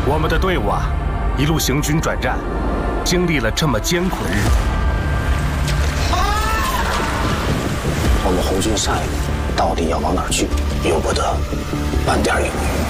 我们的队伍啊，一路行军转战，经历了这么艰苦的日子。 我们红军下一步到底要往哪儿去？由不得半点犹豫。